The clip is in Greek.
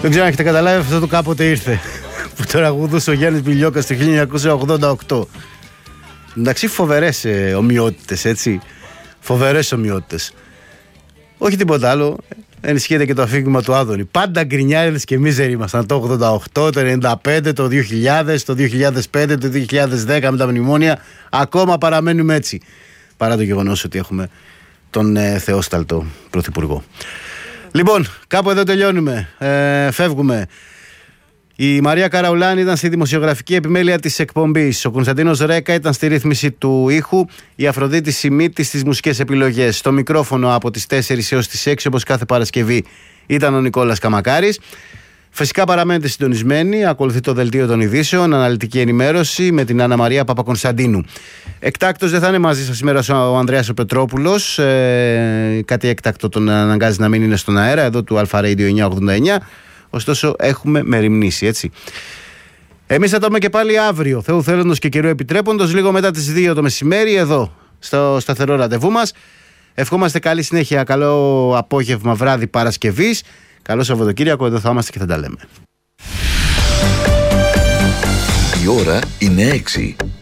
Δεν ξέρω αν έχετε καταλάβει, αυτό το κάποτε ήρθε. Που τραγουδούσε ο Γιάννης Μπιλιόκας το 1988. Εντάξει, φοβερές ομοιότητες, έτσι. Φοβερές ομοιότητες. Όχι τίποτα άλλο. Ενισχύεται και το αφήγημα του Άδωνη. Πάντα γκρινιάριδες και μίζεροι ήμασταν. Το 88, το 95, το 2000, το 2005, το 2010 με τα μνημόνια. Ακόμα παραμένουμε έτσι. Παρά το γεγονός ότι έχουμε τον θεόσταλτο πρωθυπουργό. Λοιπόν, κάπου εδώ τελειώνουμε. Φεύγουμε. Η Μαρία Καραουλάνη ήταν στη δημοσιογραφική επιμέλεια της εκπομπής. Ο Κωνσταντίνος Ρέκα ήταν στη ρύθμιση του ήχου. Η Αφροδίτη Σιμίτη στις μουσικές επιλογές. Στο μικρόφωνο από τις 4 έως τις 6, όπως κάθε Παρασκευή, ήταν ο Νικόλας Καμακάρης. Φυσικά παραμένετε συντονισμένοι. Ακολουθεί το δελτίο των ειδήσεων, αναλυτική ενημέρωση με την Άννα Μαρία Παπακονσταντίνου. Εκτάκτος δεν θα είναι μαζί σας σήμερα ο Ανδρέας ο Πετρόπουλος. Κάτι έκτακτο τον αναγκάζει να μην είναι στον αέρα, εδώ του Αλφα Radio 989. Ωστόσο έχουμε μεριμνήσει, έτσι. Εμείς θα το πούμε και πάλι αύριο, Θεού θέλοντος και καιρού επιτρέποντος, λίγο μετά τις 2 το μεσημέρι, εδώ στο σταθερό ραντεβού μας. Ευχόμαστε καλή συνέχεια, καλό απόγευμα, βράδυ Παρασκευής. Καλό Σαββατοκύριακο, εδώ θα είμαστε και θα τα λέμε. Η ώρα είναι 6.